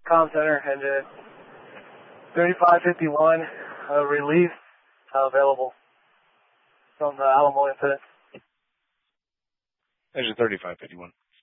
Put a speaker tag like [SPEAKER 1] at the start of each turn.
[SPEAKER 1] comm center, engine 3551, relief available from the Alamo incident.
[SPEAKER 2] Engine 3551.